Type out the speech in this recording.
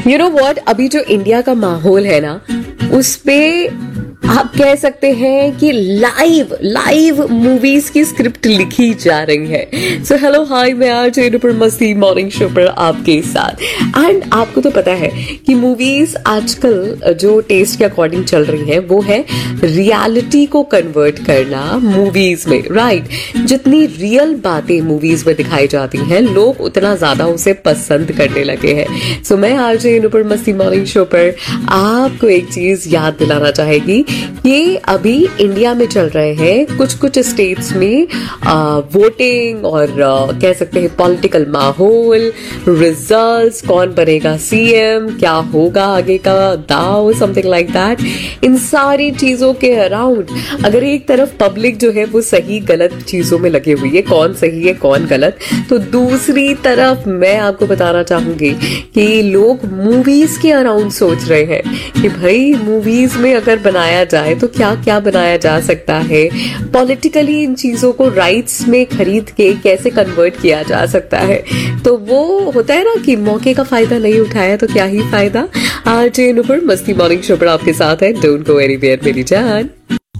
You know what, अभी जो India का माहौल है ना, उस पे आप कह सकते हैं कि लाइव लाइव मूवीज की स्क्रिप्ट लिखी जा रही है। सो हेलो हाय, मैं आज पर मस्ती मॉर्निंग शो पर आपके साथ। एंड आपको तो पता है कि मूवीज आजकल जो टेस्ट के अकॉर्डिंग चल रही है वो है रियलिटी को कन्वर्ट करना मूवीज में, राइट। जितनी रियल बातें मूवीज में दिखाई जाती हैं, लोग उतना ज्यादा उसे पसंद करने लगे हैं। सो मैं आज पर मस्ती मॉर्निंग शो पर आपको एक चीज याद दिलाना चाहेगी। ये अभी इंडिया में चल रहे हैं कुछ कुछ स्टेट्स में वोटिंग और कह सकते हैं पॉलिटिकल माहौल, रिजल्ट्स, कौन बनेगा सीएम, क्या होगा आगे का दाव, समथिंग लाइक दैट। इन सारी चीजों के अराउंड अगर एक तरफ पब्लिक जो है वो सही गलत चीजों में लगे हुई है, कौन सही है कौन गलत, तो दूसरी तरफ मैं आपको बताना चाहूंगी कि लोग मूवीज के अराउंड सोच रहे हैं कि भाई मूवीज में अगर बनाया जाए तो क्या क्या बनाया जा सकता है, पॉलिटिकली इन चीजों को राइट्स में खरीद के कैसे कन्वर्ट किया जा सकता है। तो वो होता है ना कि मौके का फायदा नहीं उठाया तो क्या ही फायदा। आज नुपुर मस्ती मॉर्निंग शो पर आपके साथ है। डोंट गो एनीवेयर मेरी जान।